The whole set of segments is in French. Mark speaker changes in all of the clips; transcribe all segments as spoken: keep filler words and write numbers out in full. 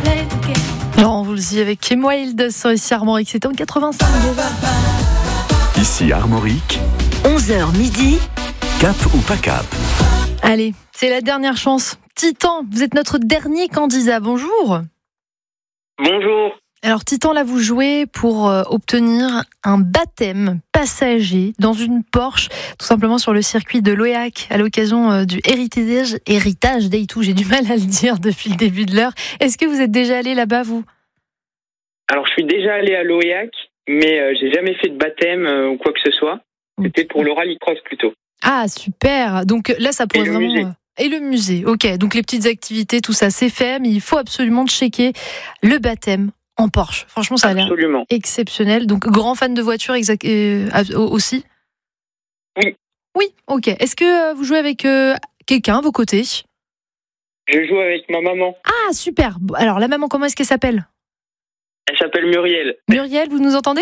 Speaker 1: Non, on vous le dit avec Kim Wilde sur ici Armorique, c'était en quatre-vingt-cinq déjà.
Speaker 2: Ici Armorique,
Speaker 3: onze heures midi.
Speaker 2: cap ou pas cap?
Speaker 1: Allez, c'est la dernière chance. Titan, vous êtes notre dernier candidat, bonjour.
Speaker 4: Bonjour.
Speaker 1: Alors Titan, là vous jouez pour euh, obtenir un baptême passager dans une Porsche, tout simplement sur le circuit de Loyac, à l'occasion euh, du Héritage, Héritage Day tout, j'ai du mal à le dire depuis le début de l'heure. Est-ce que vous êtes déjà allé là-bas, vous?
Speaker 4: Alors, je suis déjà allé à Loyac, mais euh, j'ai jamais fait de baptême euh, ou quoi que ce soit. C'était pour le rallycross plutôt.
Speaker 1: Ah, super. Donc là, ça pourrait
Speaker 4: Et le
Speaker 1: vraiment...
Speaker 4: musée.
Speaker 1: Et le musée, ok. Donc les petites activités, tout ça, c'est fait, mais il faut absolument checker le baptême en Porsche. Franchement, ça a l'air
Speaker 4: Absolument.
Speaker 1: exceptionnel. Donc, grand fan de voiture exact, euh, aussi?
Speaker 4: Oui.
Speaker 1: Oui, ok. Est-ce que euh, vous jouez avec euh, quelqu'un à vos côtés?
Speaker 4: Je joue avec ma maman.
Speaker 1: Ah, super. Bon, alors, la maman, comment est-ce qu'elle s'appelle?
Speaker 4: Elle s'appelle Muriel.
Speaker 1: Muriel, vous nous entendez?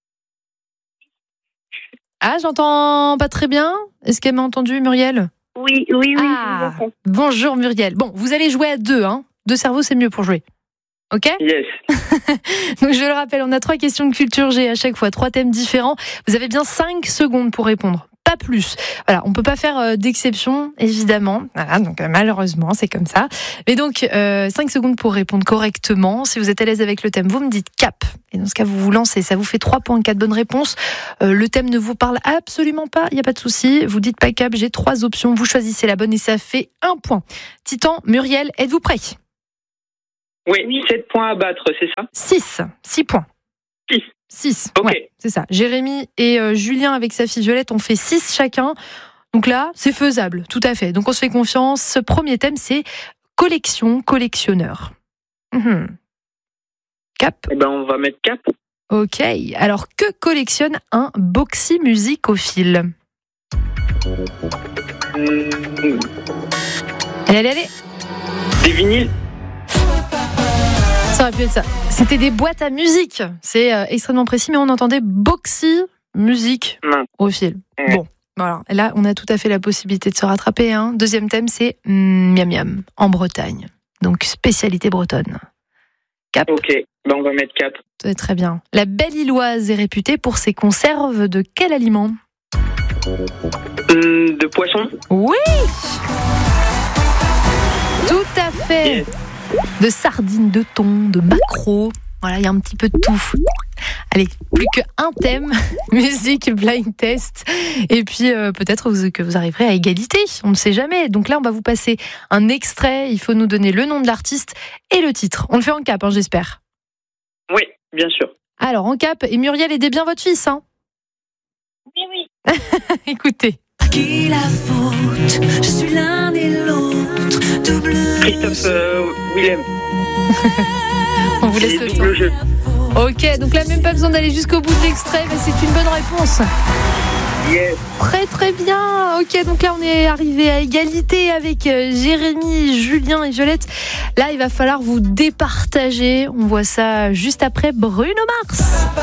Speaker 1: Ah, j'entends pas très bien. Est-ce qu'elle m'a entendu, Muriel?
Speaker 5: Oui, oui, oui.
Speaker 1: Ah, bonjour Muriel. Bon, vous allez jouer à deux, hein. Deux cerveaux, c'est mieux pour jouer. Ok?
Speaker 4: Yes.
Speaker 1: Donc je le rappelle, on a trois questions de culture G à chaque fois, trois thèmes différents. Vous avez bien cinq secondes pour répondre, pas plus. Voilà, on peut pas faire euh, d'exception, évidemment. Voilà, donc euh, malheureusement, c'est comme ça. Mais donc euh, cinq secondes pour répondre correctement. Si vous êtes à l'aise avec le thème, vous me dites cap. Et dans ce cas, vous vous lancez. Ça vous fait trois points, quatre bonnes réponses. Euh, le thème ne vous parle absolument pas, il n'y a pas de souci. Vous dites pas cap, j'ai trois options. Vous choisissez la bonne et ça fait un point. Titan, Muriel, êtes-vous prêts?
Speaker 4: Oui, sept points à battre, c'est ça?
Speaker 1: six. six points.
Speaker 4: six.
Speaker 1: six.
Speaker 4: Ok.
Speaker 1: Ouais, c'est ça. Jérémy et euh, Julien avec sa fille Violette ont fait six chacun. Donc là, c'est faisable, tout à fait. Donc on se fait confiance. Ce premier thème, c'est collection, collectionneur. Mmh. Cap.
Speaker 4: Eh ben, on va mettre cap.
Speaker 1: Ok. Alors, que collectionne un boxy musicophile?
Speaker 4: Mmh.
Speaker 1: Allez, allez, allez.
Speaker 4: Des vinyles.
Speaker 1: Ça aurait pu être ça. C'était des boîtes à musique. C'est euh, extrêmement précis, mais on entendait boxy musique
Speaker 4: Non.
Speaker 1: au fil.
Speaker 4: Ouais.
Speaker 1: Bon, voilà. Là, on a tout à fait la possibilité de se rattraper. Hein. Deuxième thème, c'est mm, miam miam en Bretagne. Donc spécialité bretonne. Cap.
Speaker 4: Ok, ben, on va mettre cap.
Speaker 1: Très, très bien. La Belle Illoise est réputée pour ses conserves de quel aliment?
Speaker 4: Mmh, de poisson.
Speaker 1: Oui. Tout à fait.
Speaker 4: Yes.
Speaker 1: De sardines, de thon, de maquereau. Voilà, il y a un petit peu de tout. Allez, plus qu'un thème, musique, blind test. Et puis euh, peut-être vous, que vous arriverez à égalité, on ne sait jamais. Donc là, on va vous passer un extrait. Il faut nous donner le nom de l'artiste et le titre. On le fait en cap, hein, j'espère.
Speaker 4: Oui, bien sûr.
Speaker 1: Alors, en cap, et Muriel, aidez bien votre fils. Hein.
Speaker 5: Oui, oui.
Speaker 1: Écoutez.
Speaker 6: Qui la faute? Je suis l'un et l'autre. Double.
Speaker 4: Christophe euh, Willem.
Speaker 1: On vous laisse
Speaker 4: C'est
Speaker 1: le
Speaker 4: double
Speaker 1: temps.
Speaker 4: jeu.
Speaker 1: Ok, donc là, même pas besoin d'aller jusqu'au bout de l'extrait, mais c'est une bonne réponse.
Speaker 4: Yes.
Speaker 1: Très très bien. Ok, donc là on est arrivé à égalité avec euh, Jérémy, Julien et Violette. Là, il va falloir vous départager. On voit ça juste après Bruno Mars.